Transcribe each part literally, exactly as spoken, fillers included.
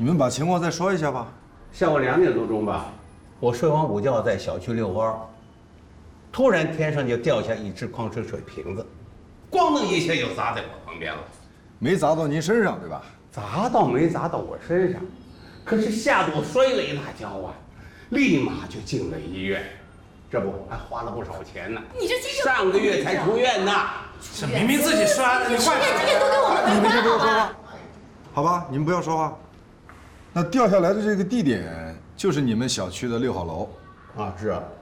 你们把情况再说一下吧。 下午两点多钟吧，我睡完午觉在小区遛弯儿，突然天上就掉下一只矿泉水瓶子，咣当一下就砸在我旁边了。 没砸到您身上，对吧？ 砸倒没砸到我身上，可是吓得我摔了一大跤啊，立马就进了医院，这不还花了不少钱呢。 你这精神上个月才出院呢。 这明明自己摔了，你怪谁？ 这些都跟我们没关，好吧？ 好吧，你们不要说话。那掉下来的这个地点就是你们小区的六号楼。 啊，是啊。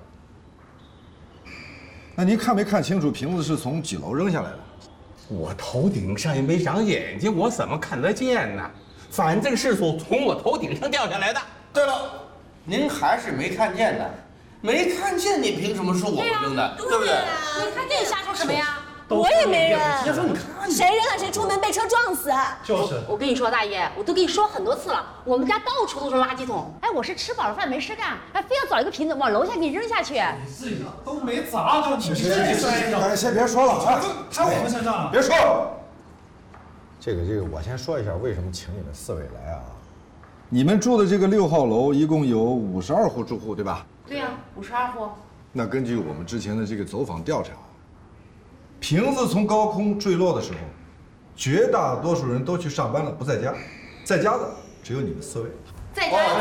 那您看没看清楚瓶子是从几楼扔下来的？ 我头顶上也没长眼睛，我怎么看得见呢？反正是从从我头顶上掉下来的。 对了，您还是没看见呢，没看见你凭什么说我们扔的，对不对？ 你看这瞎说什么呀？ 我也没扔。 要说你看， 谁扔了谁出门被车撞死。 就是我跟你说，大爷，我都跟你说很多次了，我们家到处都是垃圾桶。哎，我是吃饱了饭没事干，还非要找一个瓶子往楼下给扔下去。 你自己都没砸着，你自己摔着， 哎，先别说了啊， 在我们身上了。 别说了。 这个这个，我先说一下为什么请你们四位来啊？ 你们住的这个六号楼一共有五十二户住户，对吧？ 对呀、啊，五十二户。 那根据我们之前的这个走访调查，瓶子从高空坠落的时候，绝大多数人都去上班了，不在家，在家的只有你们四位。 在家。